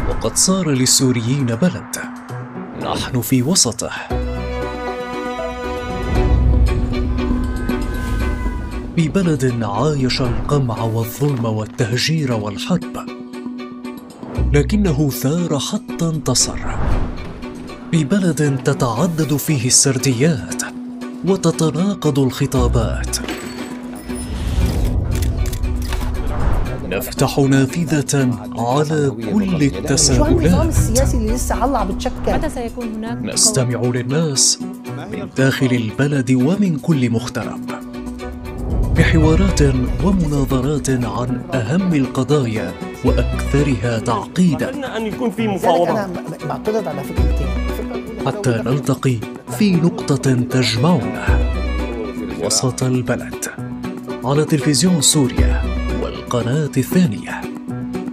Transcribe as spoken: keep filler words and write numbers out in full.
وقد صار للسوريين بلد نحن في وسطه. في بلد عايش القمع والظلم والتهجير والحرب، لكنه ثار حتى انتصر. في بلد تتعدد فيه السرديات وتتناقض الخطابات. نفتح نافذة على كل التساؤلات. شو النظام السياسي اللي لسه علّع بتشكل؟ متى سيكون هناك؟ نستمع للناس من داخل البلد ومن كل مغترب، بحوارات ومناظرات عن أهم القضايا وأكثرها تعقيداً. أن يكون في مفاوضات. أنا بعترض على فكرتين، حتى نلتقي في نقطة تجمعنا وسط البلد، على تلفزيون سوريا والقناة الثانية.